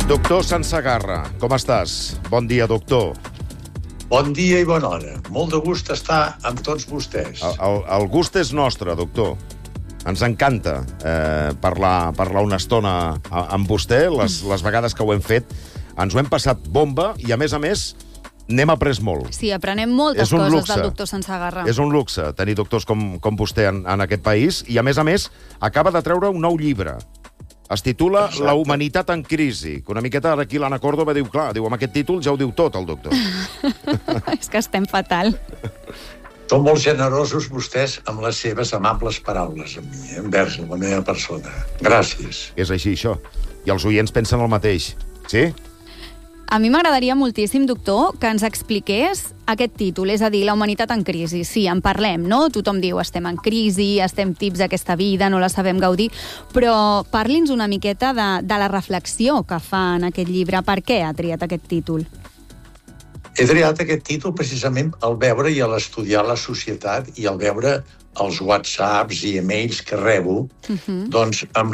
Doctor Sansegarra, com estàs? Bon dia, doctor. Bon dia i bona hora. Molt de gust estar amb tots vostès. El gust és nostre, doctor. Ens encanta parlar una estona amb vostè. Les vegades que ho hem fet ens ho hem passat bomba i, a més, n'hem après molt. Sí, aprenem moltes coses del doctor Sansegarra. És un luxe tenir doctors com vostè en aquest país i, a més, acaba de treure un nou llibre. Es titula La humanitat en crisi, que una miqueta aquí l'Anna Córdoba diu, clar, amb aquest títol ja ho diu tot, el doctor. És que estem fatal. Són molt generosos vostès amb les seves amables paraules amb mi, envers la meva persona. Gràcies. És així, això. I els oients pensen el mateix. Sí? A mi m'agradaria moltíssim, doctor, que ens expliqués aquest títol, és a dir, la humanitat en crisi. Sí, en parlem, no? Tothom diu, estem en crisi, estem tips d'aquesta vida, no la sabem gaudir, però parli'ns una miqueta de la reflexió que fa en aquest llibre. Per què ha triat aquest títol? He triat aquest títol precisament al veure i a l'estudiar la societat i al veure els whatsapps i emails que rebo, doncs em